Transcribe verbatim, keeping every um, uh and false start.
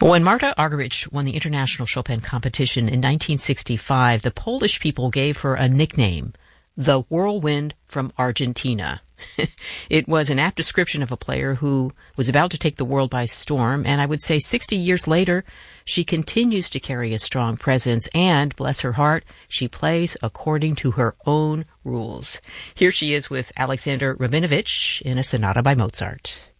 Well, when Marta Argerich won the International Chopin competition in nineteen sixty-five, the Polish people gave her a nickname, the Whirlwind from Argentina. It was an apt description of a player who was about to take the world by storm, and I would say sixty years later, she continues to carry a strong presence, and, bless her heart, she plays according to her own rules. Here she is with Alexander Rabinovich in a sonata by Mozart.